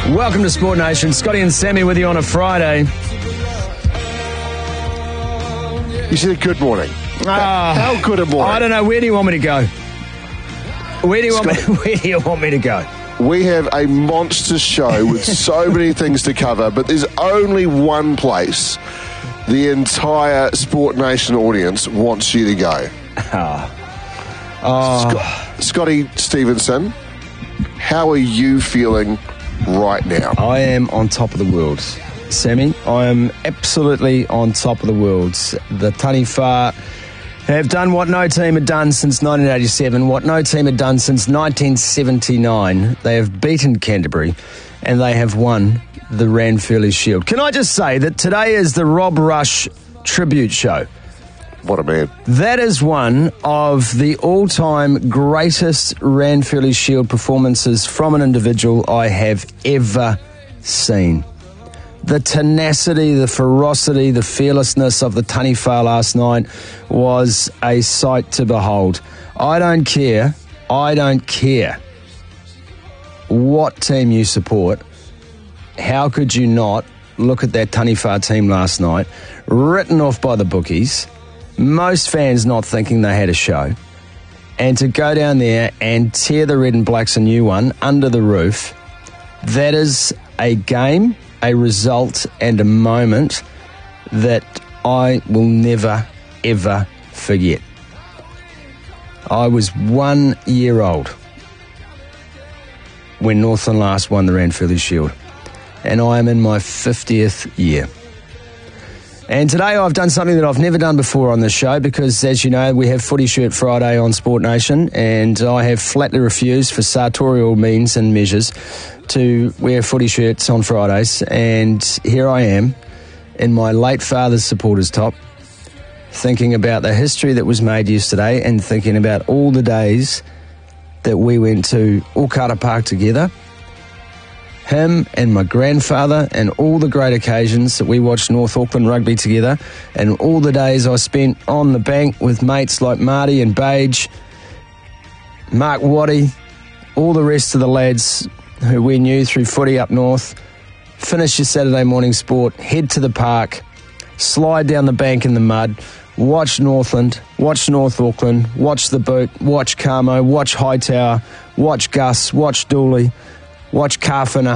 Welcome to Sport Nation. Scotty and Sammy with you on a Friday. You said good morning. How good a morning? I don't know. Where do you want me to go? Where do you want me to go? We have a monster show with so many things to cover, but there's only one place the entire Sport Nation audience wants you to go. Scotty Stevenson, how are you feeling right now? I am on top of the world, Sammy. I am absolutely on top of the world. The Taniwha have done what no team had done since 1987, what no team had done since 1979. They have beaten Canterbury and they have won the Ranfurly Shield. Can I just say that today is the Rob Rush tribute show? What a man. That is one of the all-time greatest Ranfurly Shield performances from an individual I have ever seen. The tenacity, the ferocity, the fearlessness of the Taniwha last night was a sight to behold. I don't care what team you support. How could you not look at that Taniwha team last night, written off by the bookies, most fans not thinking they had a show, and to go down there and tear the Red and Blacks a new one under the roof? That is a game, a result, and a moment that I will never, ever forget. I was 1 year old when Northland last won the Ranfurly Shield, and I am in my 50th year. And today I've done something that I've never done before on this show because, as you know, we have Footy Shirt Friday on Sport Nation, and I have flatly refused for sartorial means and measures to wear footy shirts on Fridays. And here I am in my late father's supporters top, thinking about the history that was made yesterday and thinking about all the days that we went to Okara Park together. Him and my grandfather, and all the great occasions that we watched North Auckland rugby together, and all the days I spent on the bank with mates like Marty and Bage, Mark Waddy, all the rest of the lads who we knew through footy up north. Finish your Saturday morning sport, head to the park, slide down the bank in the mud, watch Northland, watch North Auckland, watch the Boot, watch Carmo, watch Hightower, watch Gus, watch Dooley, watch Carfiner,